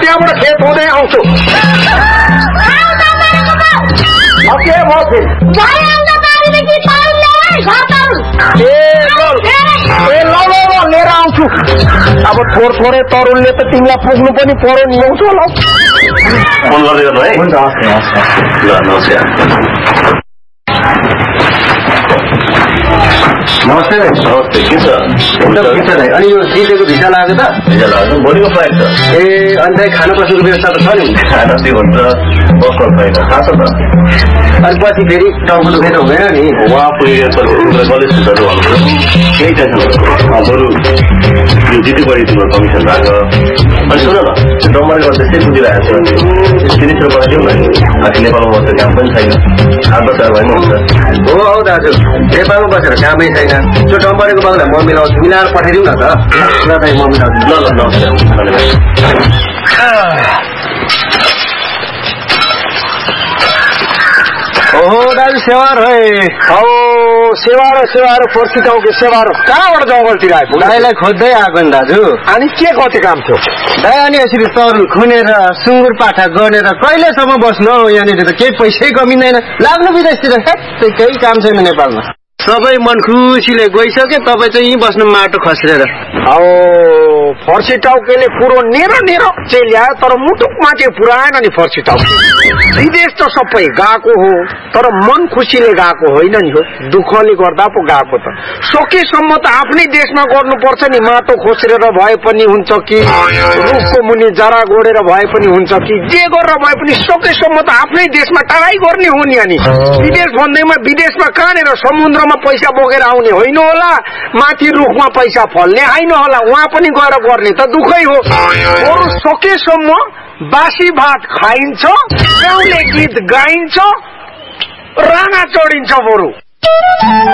त्यहाँबाट खेत हुँदै आउँछु लिएर आउँछु अब थोरै तरुलले त तिमीलाई पुग्नु पनि पर्यो नि आउँछु होला फोन गर्दै गर्नु है हुन्छ नमस्ते नमस्ते के छ अनि यो दिल्लीको भिसा लाग्यो त भिसा लाग्यो भोलिको फ्लाइट छ ए अन्त खाना बस्नुको व्यवस्था त छ नि खाना त्यो हुन्छ बस्नु छैन थाहा छ त अनि पछि फेरि टाउको दुखेर हुँदैन नि उहाँ पुगेर कलेज सुधार्नु भन्नु केही टेन्सन बरु यो जिटी बढी तिम्रो कमिसन भएको अनि सुन न डम्बरको त्यस्तै बुझिरहेको छ 30 रुपियाँ दिउँ न आखिर नेपालमा बस्दा काम पनि छैन 8-10 भए हुन्छ हो हौ दाजु नेपालमा बसेर कामै छैन त्यो डम्बरेको बदला म मिलाउँछु मिलाएर पठाइदिउँ न त ल दाइ म मिलाउँछु ल नमस्ते ओहो दाजु सेवार है हौ सेवार पर्सि टाउको सेवार कहाँबाट जङ्गलतिर आयो दाइलाई खोज्दै आएको नि दाजु अनि के कति काम थियो दाइ अनि यसरी तरुल खुनेर सुँगुर पाठा गरेर कहिलेसम्म बस्नु हौ यहाँनिर त केही पैसै कमिँदैन लाग्नु विदेशतिर केही काम छैन नेपालमा सबै मन खुसीले गइसक्यो तपाईँ चाहिँ यहीँ बस्नु माटो खस्रेर औ फर्सी टाउकेले कुरो नेरो चाहिँ ल्यायो तर मुटुकमा चाहिँ पुराएन नि फर्सी टाउके विदेश त सबै गएको हो तर मन खुसीले गएको होइन नि हो दुःखले गर्दा पो गएको त सकेसम्म त आफ्नै देशमा गर्नुपर्छ नि माटो खोस्रेर भए पनि हुन्छ कि रुखको मुनि जरा गोडेर भए पनि हुन्छ कि जे गरेर भए पनि सकेसम्म त आफ्नै देशमा ट्राई गर्ने हो नि अनि विदेश भन्दैमा विदेशमा कहाँनिर समुद्रमा पैसा बोकेर आउने होइन होला माथि रुखमा पैसा फल्ने होइन होला उहाँ पनि गएर गर्ने त दुःखै हो बरु सकेसम्म बासी भात खाइन्छ गाउँले गीत गाइन्छ राना चढिन्छ बरु